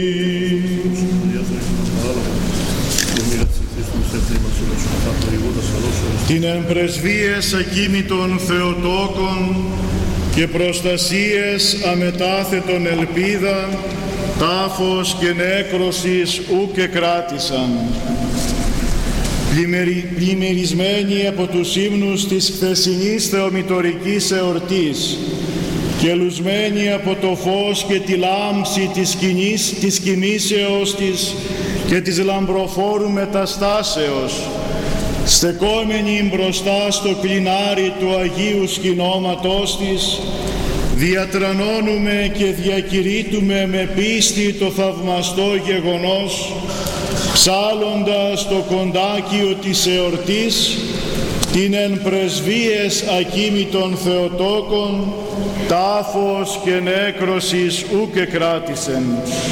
Την εμπρεσβείες ακίμητων Θεοτόκων και προστασίες αμετάθετον ελπίδα, τάφος και νέκρωσης ου και κράτησαν. Πλημμυρισμένοι από τους ύμνους της χθεσινής θεομητορικής εορτής και λουσμένοι από το φως και τη λάμψη της κοιμήσεως της και της λαμπροφόρου μεταστάσεως, στεκόμενοι μπροστά στο κλινάρι του Αγίου σκηνώματός της, διατρανώνουμε και διακηρύττουμε με πίστη το θαυμαστό γεγονός, ψάλλοντας το κοντάκιο της εορτής, την εν πρεσβείες ακίμητων Θεοτόκων, τάφος και νέκρωσης ου και κράτησεν.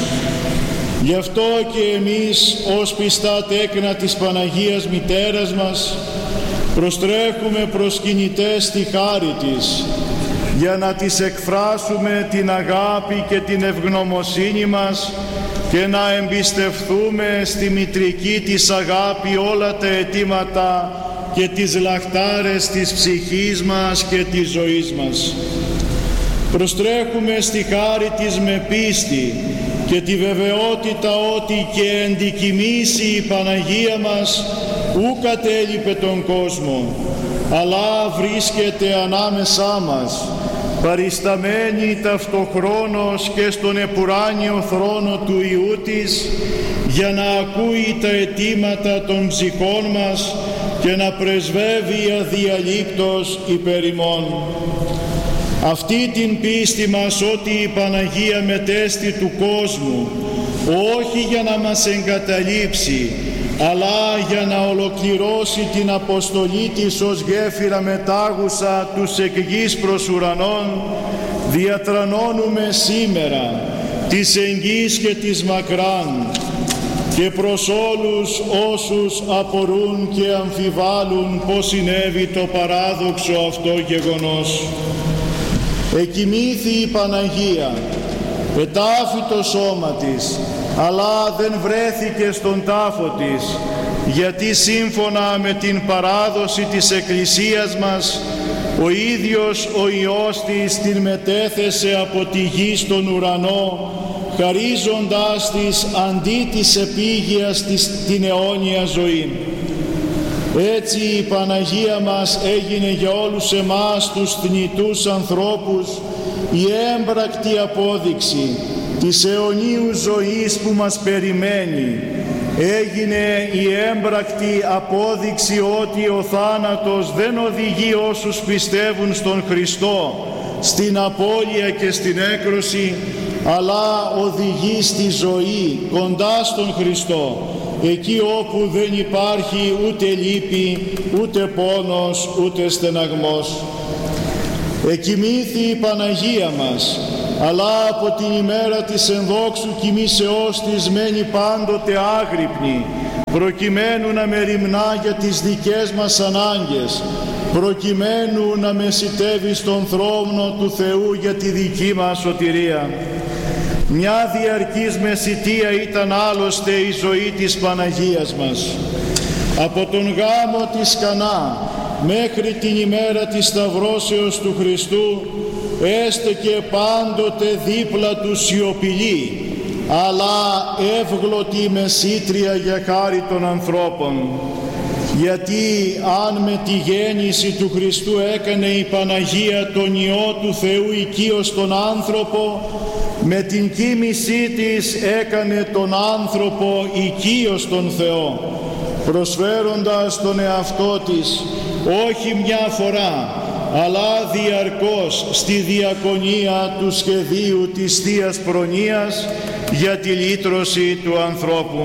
Γι' αυτό και εμείς ως πιστά τέκνα της Παναγίας Μητέρας μας προστρέχουμε προσκυνητές στη χάρη της, για να της εκφράσουμε την αγάπη και την ευγνωμοσύνη μας και να εμπιστευθούμε στη μητρική της αγάπη όλα τα αιτήματα και τις λαχτάρες της ψυχής μας και της ζωής μας. Προστρέχουμε στη χάρη της με πίστη και τη βεβαιότητα ότι και ενδικημίσει η Παναγία μας ου κατέλειπε τον κόσμο, αλλά βρίσκεται ανάμεσά μας, παρισταμένη ταυτοχρόνως και στον επουράνιο θρόνο του Υιού της, για να ακούει τα αιτήματα των ψυχών μας και να πρεσβεύει αδιαλείπτως υπέρ ημών. Αυτή την πίστη μας ότι η Παναγία μετέστη του κόσμου, όχι για να μας εγκαταλείψει, αλλά για να ολοκληρώσει την αποστολή της ως γέφυρα μετάγουσα τους εκ γης προς ουρανών, διατρανώνουμε σήμερα της εγγύς και της μακράν και προς όλους όσους απορούν και αμφιβάλλουν πως συνέβη το παράδοξο αυτό γεγονός. Εκοιμήθη η Παναγία, ετάφη το σώμα της, αλλά δεν βρέθηκε στον τάφο της, γιατί σύμφωνα με την παράδοση της Εκκλησίας μας, ο ίδιος ο Υιός της την μετέθεσε από τη γη στον ουρανό, χαρίζοντάς της αντί της επίγειας την αιώνια ζωή. Έτσι η Παναγία μας έγινε για όλους εμάς τους θνητούς ανθρώπους η έμπρακτη απόδειξη της αιωνίου ζωής που μας περιμένει. Έγινε η έμπρακτη απόδειξη ότι ο θάνατος δεν οδηγεί όσους πιστεύουν στον Χριστό στην απώλεια και στην έκρωση, αλλά οδηγεί στη ζωή κοντά στον Χριστό, εκεί όπου δεν υπάρχει ούτε λύπη, ούτε πόνος, ούτε στεναγμός. Εκοιμήθη η Παναγία μας, αλλά από την ημέρα της ενδόξου κοιμήσεώς της μένει πάντοτε άγρυπνη, προκειμένου να μεριμνά για τις δικές μας ανάγκες, προκειμένου να μεσιτεύει στον θρόνο του Θεού για τη δική μας σωτηρία. Μια διαρκής μεσιτεία ήταν άλλωστε η ζωή της Παναγίας μας. Από τον γάμο της Κανά μέχρι την ημέρα της σταυρώσεως του Χριστού έστεκε πάντοτε δίπλα του σιωπηλή, αλλά εύγλωτη μεσήτρια για χάρη των ανθρώπων. Γιατί αν με τη γέννηση του Χριστού έκανε η Παναγία τον Υιό του Θεού οικείο στον άνθρωπο, με την κοίμησή της έκανε τον άνθρωπο οικείο στον Θεό, προσφέροντας τον εαυτό της όχι μια φορά, αλλά διαρκώς στη διακονία του σχεδίου της Θείας Προνοίας για τη λύτρωση του ανθρώπου.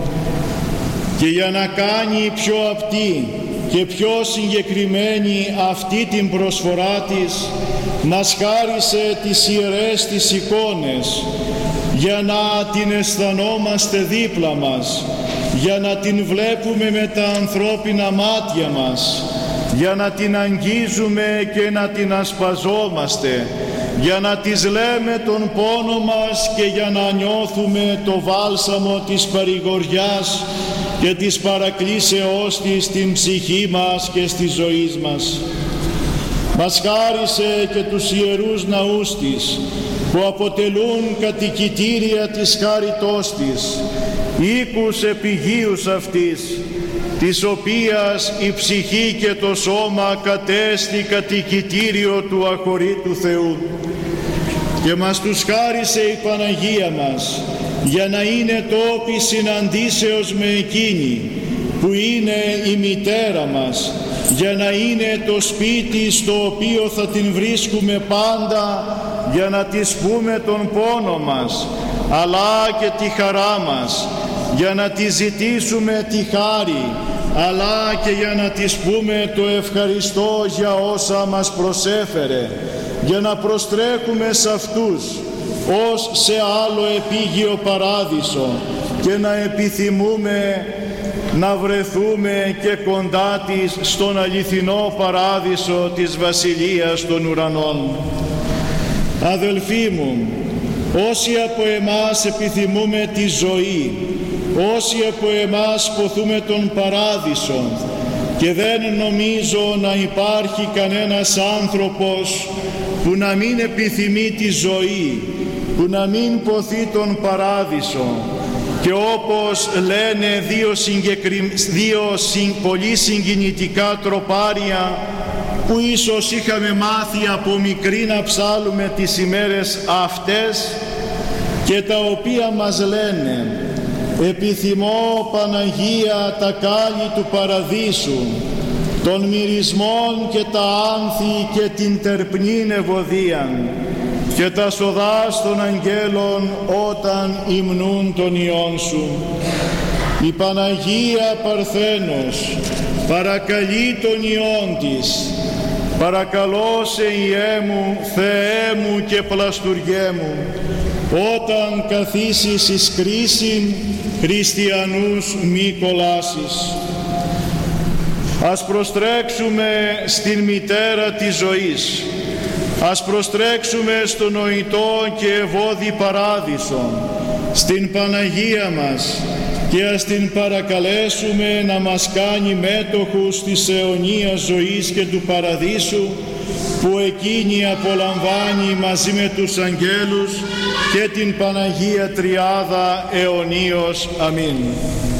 Και για να κάνει πιο απτή και πιο συγκεκριμένη αυτή την προσφορά της, μας χάρισε τις ιερές της εικόνες, για να την αισθανόμαστε δίπλα μας, για να την βλέπουμε με τα ανθρώπινα μάτια μας, για να την αγγίζουμε και να την ασπαζόμαστε, για να της λέμε τον πόνο μας και για να νιώθουμε το βάλσαμο της παρηγοριάς και της παρακλήσεώς της στην ψυχή μας και στη ζωή μας. Μας χάρισε και τους ιερούς ναούς της, που αποτελούν κατοικητήρια της χάριτός της, οίκους επιγείους αυτής, της οποίας η ψυχή και το σώμα κατέστη κατοικητήριο του αχωρήτου Θεού. Και μας τους χάρισε η Παναγία μας, για να είναι τόποι συναντήσεως με εκείνη, που είναι η μητέρα μας, για να είναι το σπίτι στο οποίο θα την βρίσκουμε πάντα, για να της πούμε τον πόνο μας, αλλά και τη χαρά μας, για να τη ζητήσουμε τη χάρη, αλλά και για να της πούμε το ευχαριστώ για όσα μας προσέφερε, για να προστρέχουμε σε αυτούς ως σε άλλο επίγειο παράδεισο και να επιθυμούμε να βρεθούμε και κοντά της στον αληθινό παράδεισο της Βασιλείας των Ουρανών. Αδελφοί μου, όσοι από εμάς επιθυμούμε τη ζωή, όσοι από εμάς ποθούμε τον παράδεισο, και δεν νομίζω να υπάρχει κανένας άνθρωπος που να μην επιθυμεί τη ζωή, που να μην ποθεί τον παράδεισο, και όπως λένε δύο πολύ συγκινητικά τροπάρια που ίσως είχαμε μάθει από μικροί να ψάλουμε τις ημέρες αυτές, και τα οποία μας λένε: επιθυμώ, Παναγία, τα κάλλη του παραδείσου, των μυρισμών και τα άνθη και την τερπνήν ευωδίαν, και τα σοδάς των αγγέλων όταν υμνούν τον Υιόν σου. Η Παναγία Παρθένος παρακαλεί τον Υιόν της: παρακαλώ σε Υιέ μου, Θεέ μου και πλαστουργέ μου, όταν καθίσεις εις κρίσιν, χριστιανούς μη κολλάσεις. Ας προστρέξουμε στην μητέρα της ζωής, ας προστρέξουμε στο νοητό και ευώδη παράδεισο, στην Παναγία μας, και ας την παρακαλέσουμε να μας κάνει μέτοχους της αιωνίας ζωής και του παραδείσου, που εκείνη απολαμβάνει μαζί με τους αγγέλους και την Παναγία Τριάδα αιωνίως. Αμήν.